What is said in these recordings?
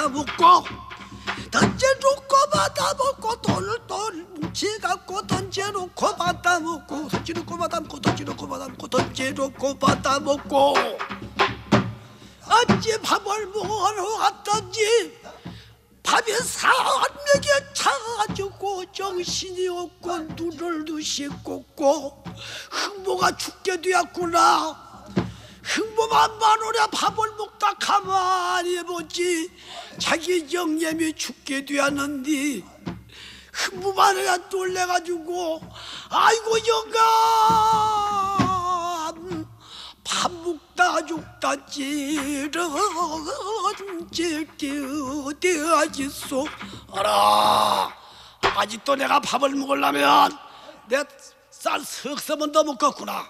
받아먹고 던져놓고 받아먹고 돈을 뭉치갖고 던져놓고 받아먹고 던져놓고 받아먹고 던져놓고 받아먹고 던져놓고 받아먹고 어찌 밥을 먹으러 갔던지 밥이 산맥에 차가지고 정신이 없고 눈을 씻고 흥보가 죽게 되었구나. 흥보만 마누라 밥을 먹다 가만히 보지 자기 영념이 죽게 되었는데 흥보만 놀래가지고 아이고 영감 밥 먹다 죽다 찌르지소 알아. 아직도 내가 밥을 먹으려면 내 쌀 석섬은 더 먹겠구나.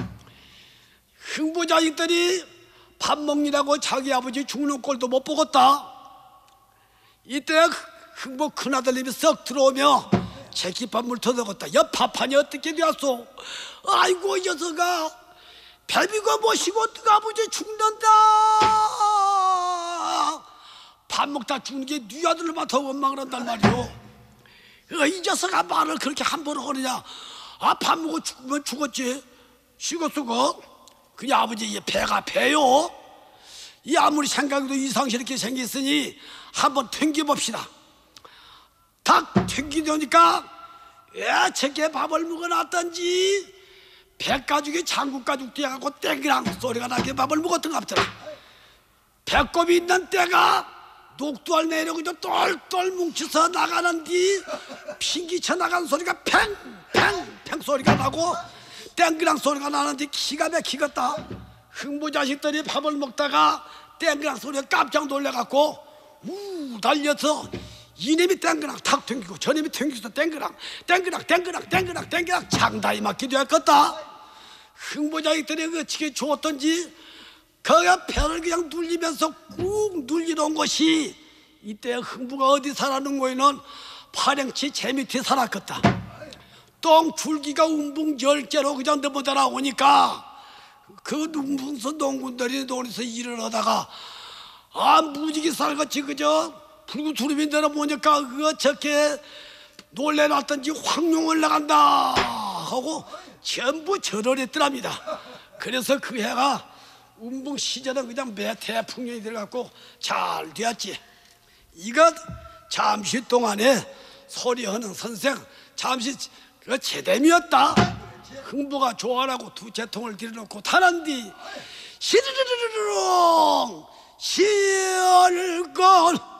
흥부자식들이 밥 먹느라고 자기 아버지 죽는 꼴도 못 보겠다. 이때 흥부 큰아들님이 썩 들어오며 제끼밥물 터득었다. 야 밥하니 어떻게 되었소? 아이고 이 녀석아 배비고 모시고 어떻게 아버지 죽는다. 밥 먹다 죽는 게 네 아들을 맡아 원망을 한단 말이오. 이 녀석아 말을 그렇게 함부로 하느냐. 아 밥 먹고 죽으면 죽었지. 식었어 그냥 아버지 이 배가 배요. 이 아무리 생각해도 이상스럽게 생겼으니 한번 튕겨봅시다. 딱 튕기려니까 저게 밥을 먹어놨던지 배가죽이 장국가죽 뛰어가고 땡그랑 소리가 나게 밥을 먹었던 것 같더라. 배꼽이 있는 때가 녹두알 내려고 똘똘 뭉쳐서 나가는디 핑기쳐 나가는 소리가 팽팽팽 소리가 나고 땡그랑 소리가 나는데 기가 막히겠다. 흥부자식들이 밥을 먹다가 땡그랑 소리가 깜짝 놀래갖고 우 달려서 이놈이 땡그랑 탁 튕기고 저놈이 튕기서 땡그랑 장다이 맞게 되었겠다. 흥부자식들이 어떻게 좋았던지 그가 배를 그냥 눌리면서 꾹 눌리던 것이 이때 흥부가 어디 살았는 거에는 파령치 제 밑에 살았겠다. 똥 줄기가 웅붕 10개로 그냥 넘어져 나오니까 그 웅붕서 농군들이 논에서 일을 하다가 무지개 쌀같이 그저 붉은 두루미 내려보니까 저렇게 놀래놨던지 황룡을 나간다 하고 전부 절을 했더랍니다. 그래서 그 해가 운봉 시절은 그냥 매 태풍년이 들어갔고 잘 되었지. 이것 잠시 동안에 소리하는 선생 잠시 그 제됨이었다. 흥부가 좋아라고 두 재통을 들여놓고 타는디 시르르르르릉 시얼건